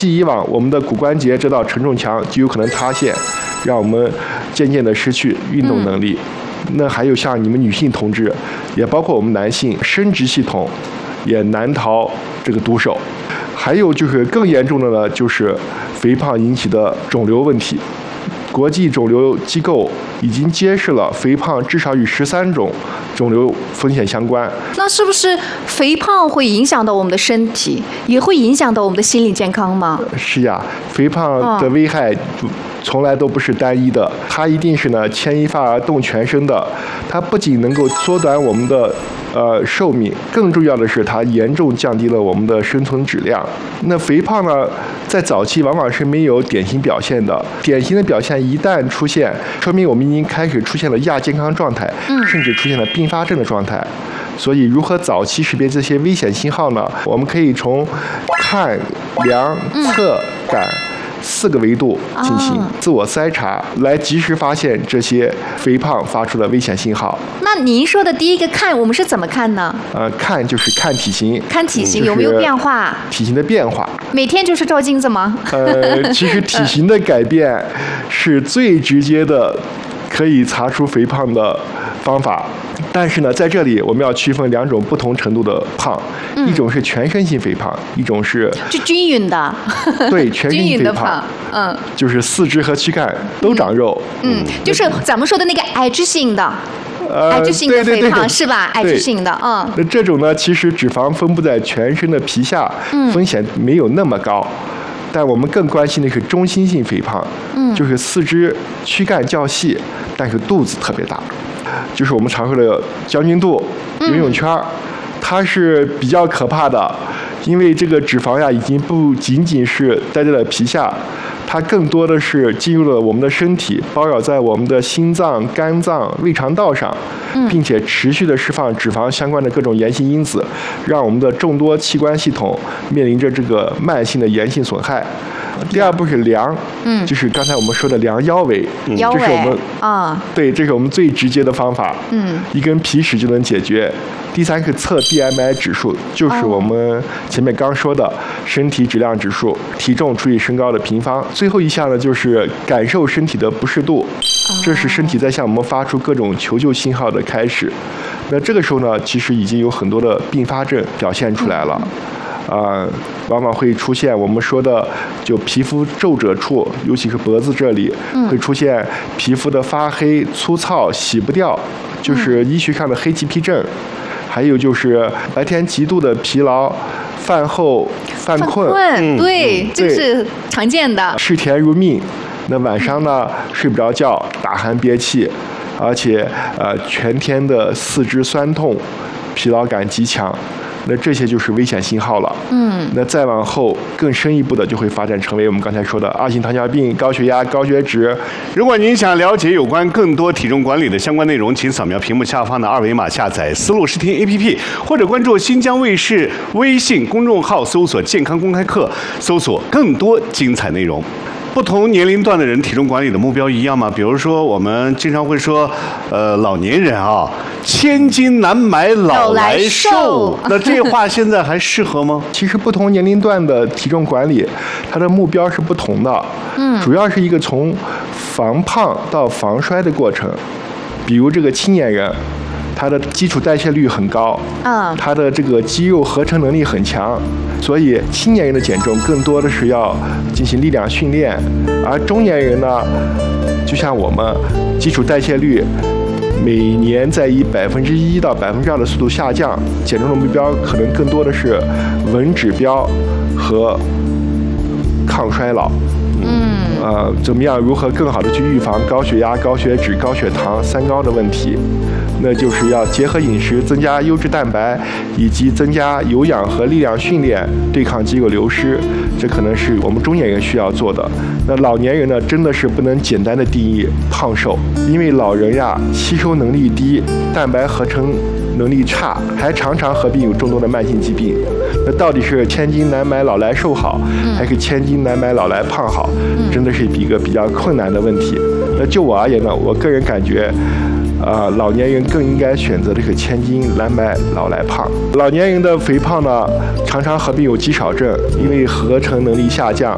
继以往，我们的骨关节这道承重墙就有可能塌陷，让我们渐渐的失去运动能力。那还有像你们女性同志，也包括我们男性，生殖系统也难逃这个毒手。还有就是更严重的呢，就是肥胖引起的肿瘤问题。国际肿瘤机构已经揭示了肥胖至少与13种肿瘤风险相关。 那是不是肥胖会影响到我们的身体，也会影响到我们的心理健康吗？ 是呀，肥胖的危害从来都不是单一的，它一定是呢牵一发而动全身的。它不仅能够缩短我们的寿命，更重要的是它严重降低了我们的生存质量。那肥胖呢，在早期往往是没有典型表现的，典型的表现一旦出现，说明我们已经开始出现了亚健康状态，甚至出现了并发症的状态。所以，如何早期识别这些危险信号呢？我们可以从看、量、测、感4个维度进行自我筛查，来及时发现这些肥胖发出的危险信号。 那您说的第一个看，我们是怎么看呢？ 看就是看体型， 看体型有没有变化？ 体型的变化。 每天就是照镜子吗？ 其实体型的改变是最直接的，可以查出肥胖的方法。但是呢，在这里我们要区分2种不同程度的胖，一种是全身性肥胖，一种是就均匀的， 对，全身性肥胖，就是四肢和躯干都长肉， 就是咱们说的那个癌质性的。癌质性的肥胖是吧？癌质性的， 那这种呢，其实脂肪分布在全身的皮下，风险没有那么高。但我们更关心的是中心性肥胖，就是四肢躯干较细，但是肚子特别大，就是我们常说的将军肚、游泳圈，它是比较可怕的，因为这个脂肪呀，已经不仅仅是待在了皮下，它更多的是进入了我们的身体，包绕在我们的心脏、肝脏、胃肠道上，并且持续的释放脂肪相关的各种炎性因子，让我们的众多器官系统面临着这个慢性的炎性损害。第二步是量，就是刚才我们说的量腰围， 腰围， 这是我们对，这是我们最直接的方法，一根皮尺就能解决。第3是测 BMI 指数，就是我们前面刚说的身体质量指数，体重除以身高的平方。最后一项呢，就是感受身体的不适度，这是身体在向我们发出各种求救信号的开始。那这个时候呢，其实已经有很多的并发症表现出来了。往往会出现我们说的就皮肤皱褶处，尤其是脖子这里，会出现皮肤的发黑、粗糙、洗不掉，就是医学上的黑棘皮症。还有就是白天极度的疲劳，饭后犯困， 对，这是常见的。 嗜甜如命，那晚上呢睡不着觉，打鼾憋气，而且全天的四肢酸痛，疲劳感极强。那这些就是危险信号了。那再往后更深一步的，就会发展成为我们刚才说的2型糖尿病、高血压、高血脂。 如果您想了解有关更多体重管理的相关内容，请扫描屏幕下方的2维码，下载丝路视听 APP， 或者关注新疆卫视微信公众号，搜索健康公开课，搜索更多精彩内容。不同年龄段的人体重管理的目标一样吗？比如说我们经常会说老年人啊，千金难买老来瘦，那这话现在还适合吗？ 其实不同年龄段的体重管理，它的目标是不同的，主要是一个从防胖到防衰的过程。比如这个青年人，他的基础代谢率很高，他的这个肌肉合成能力很强，所以青年人的减重更多的是要进行力量训练，而中年人呢，就像我们基础代谢率每年在以1%到2%的速度下降，减重的目标可能更多的是稳指标和抗衰老。怎么样如何更好的去预防高血压、高血脂、高血糖3高的问题？那就是要结合饮食，增加优质蛋白，以及增加有氧和力量训练，对抗肌肉流失。这可能是我们中年人需要做的。那老年人呢，真的是不能简单的定义胖瘦，因为老人呀，吸收能力低，蛋白合成能力差，还常常合并有众多的慢性疾病。那到底是千金难买老来瘦好，还是千金难买老来胖好？真的是一个比较困难的问题。那就我而言呢，我个人感觉，老年人更应该选择这个千金难买老来胖。老年人的肥胖呢，常常合并有肌少症，因为合成能力下降，